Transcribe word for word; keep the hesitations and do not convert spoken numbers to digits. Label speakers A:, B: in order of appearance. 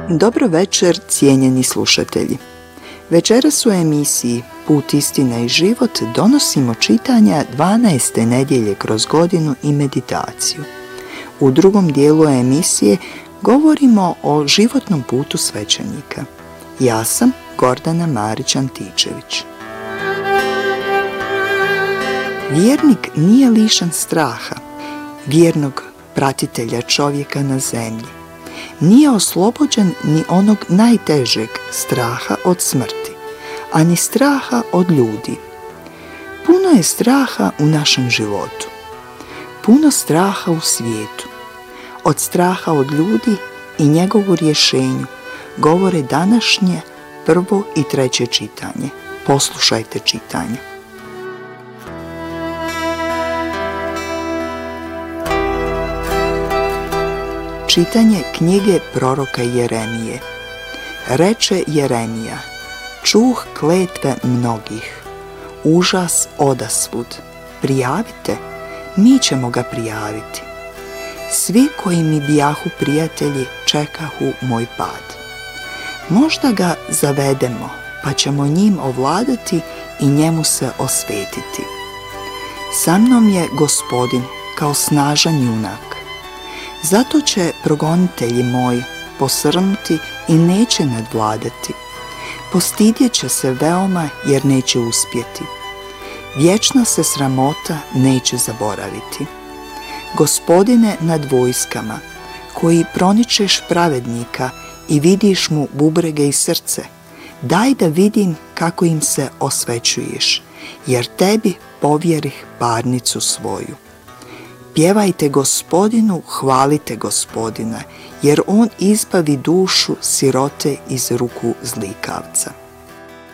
A: Dobro večer, cijenjeni slušatelji. Večeras u emisiji Put, istina i život donosimo čitanja dvanaeste nedjelje kroz godinu i meditaciju. U drugom dijelu emisije govorimo o životnom putu svećenika. Ja sam Gordana Marić-Antičević. Vjernik nije lišan straha, vjernog pratitelja čovjeka na zemlji. Nije oslobođen ni onog najtežeg straha od smrti, a ni straha od ljudi. Puno je straha u našem životu. Puno straha u svijetu. Od straha od ljudi i njegovu rješenju govore današnje prvo i treće čitanje. Poslušajte čitanje. Čitanje knjige proroka Jeremije. Reče Jeremija: čuh kletve mnogih, užas odasvud. Prijavite, mi ćemo ga prijaviti. Svi koji mi bijahu prijatelji čekahu moj pad. Možda ga zavedemo, pa ćemo njim ovladati i njemu se osvetiti. Sa mnom je Gospodin kao snažan junak. Zato će progonitelji moji posrnuti i neće nadvladati. Postidjet će se veoma jer neće uspjeti. Vječna se sramota neće zaboraviti. Gospodine nad vojskama, koji proničeš pravednika i vidiš mu bubrege i srce, daj da vidim kako im se osvećuješ, jer tebi povjerih parnicu svoju. Pjevajte Gospodinu, hvalite Gospodina, jer on izbavi dušu sirote iz ruku zlikavca.